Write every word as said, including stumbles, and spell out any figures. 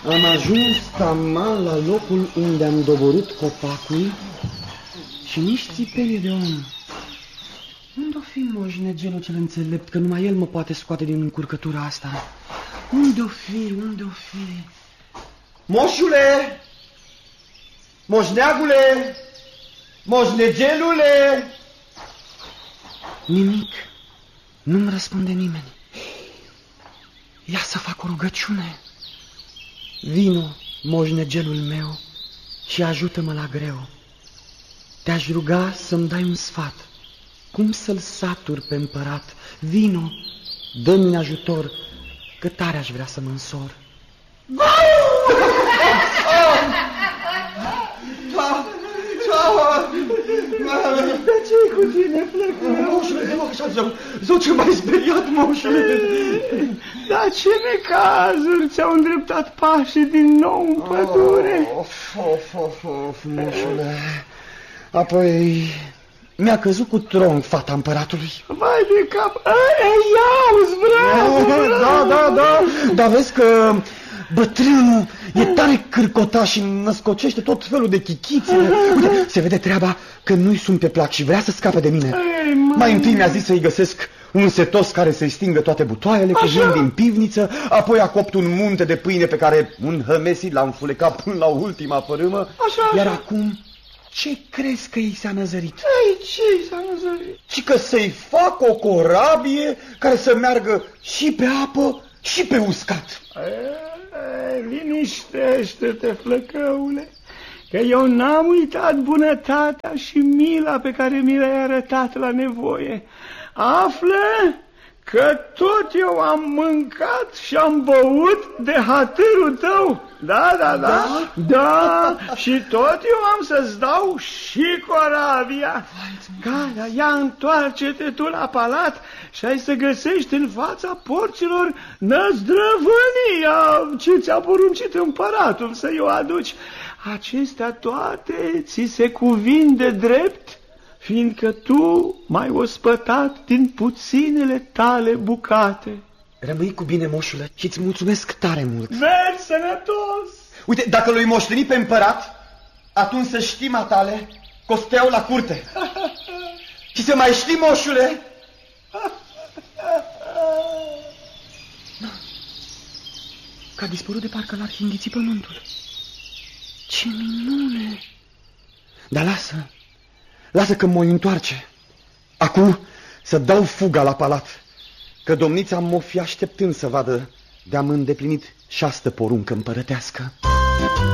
Am ajuns taman la locul unde am doborât copacul și nici țipenie de om. Unde-o fi moșnegelul cel înțelept, că numai el mă poate scoate din încurcătura asta? Unde-o fi, unde-o fi? Moșule! Moșneagule! Moșnegelule! Nimic. Nu-mi răspunde nimeni. Ia să fac o rugăciune. Vino, moșnegelul meu, și ajută-mă la greu. Te-aș ruga să-mi dai un sfat. Cum să-l satur pe împărat? Vino, dă-mi ajutor, că tare aș vrea să mă însor. De ce-i cu tine, Flăcău? Moșule, te rog așa, zău, zău, ce m-ai speriat, moșule. Dar ce necazuri ți-au îndreptat pașii din nou în pădure? Of, of, of, of, moșule. Apoi mi-a căzut cu tronc fata împăratului. Vai de cap, ia-uzi, bravo! Da, da, da, dar vezi că bătrânul e tare cârcotaș și născocește tot felul de chichițe. Uite, se vede treaba că nu-i sunt pe plac și vrea să scape de mine. Ei, Mai întâi mi-a zis să-i găsesc un setos care să-i stingă toate butoaiele, că vin din pivniță. Apoi a copt un munte de pâine pe care un hămesit l-a înfulecat până la ultima fărâmă. Așa, Iar așa. acum, ce crezi că i s-a năzărit? Ei, ce s-a năzărit? Și că să-i fac o corabie care să meargă și pe apă și pe uscat. Ei, liniștește-te, Flăcăule, că eu n-am uitat bunătatea și mila pe care mi le-ai arătat la nevoie. Află că tot eu am mâncat și am băut de hatârul tău. Da, da, da, da, da. Și tot eu am să-ți dau și corabia. Gata, ia, întoarce-te tu la palat și ai să găsești în fața porților năzdrăvânia ce ți-a poruncit împăratul să-i o aduci. Acestea toate ți se cuvin de drept, fiindcă tu m-ai ospătat din puținele tale bucate. Rămâi cu bine, moșule, și îți mulțumesc tare mult. Mergi sănătos! Uite, dacă l-ai moșteni pe împărat, atunci să știi, matale, că o să te iau la curte. Și să mai știi, moșule... Că a dispărut de parcă l-ar fi înghițit pământul. Ce minune! Dar lasă, lasă că mă întoarce. Acum să dau fuga la palat, că domnița m-o fi așteptând să vadă de-am îndeplinit șastă poruncă împărătească.